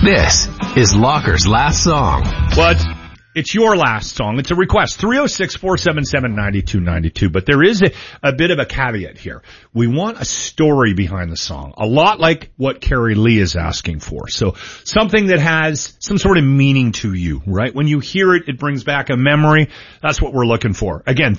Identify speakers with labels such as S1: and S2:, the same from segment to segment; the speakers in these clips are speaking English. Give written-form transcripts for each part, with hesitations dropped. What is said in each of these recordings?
S1: This is Locker's last song.
S2: Well, it's your last song. It's a request, 306-477-9292. But there is a bit of a caveat here. We want a story behind the song, a lot like what Carrie Lee is asking for. So something that has some sort of meaning to you, right? When you hear it, it brings back a memory. That's what we're looking for. Again,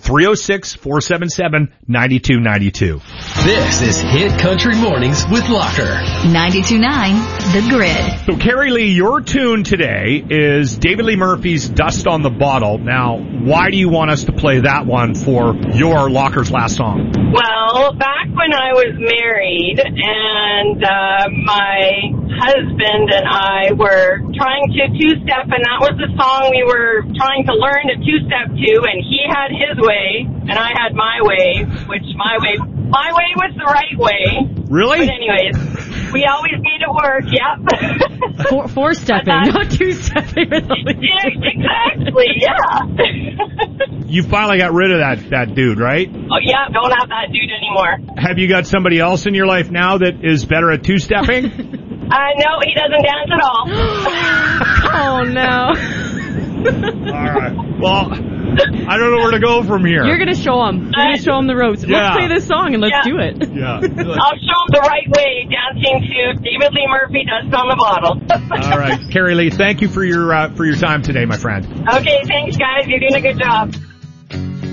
S2: 306-477-9292.
S1: This is Hit Country Mornings with Locker.
S3: 92.9 The Grid.
S2: So Carrie Lee, your tune today is David Lee Murphy's Dust on the Bottle. Now, why do you want us to play that one for your Locker's last song?
S4: Well, back when I was married and my husband and I were trying to two-step, and that was the song we were trying to learn to two-step to, and he had his way and I had my way, which my way was the right way.
S2: Really?
S4: But anyways, we always made it work, yep.
S5: Four-stepping, not two-stepping.
S4: Yeah, exactly, yeah.
S2: You finally got rid of that dude, right?
S4: Oh, yeah, don't have that dude anymore.
S2: Have you got somebody else in your life now that is better at two-stepping?
S4: No, he doesn't dance at all.
S5: Oh, no.
S2: All right. Well, I don't know where to go from here.
S5: You're going to show him. You're going to show him the ropes.
S2: Yeah.
S5: Let's play this song and let's do it.
S2: Yeah.
S4: I'll show him the right way, dancing to David Lee Murphy, Dust on the Bottle.
S2: All right. Carrie Lee, thank you for your time today, my friend.
S4: Okay, thanks, guys. You're doing a good job.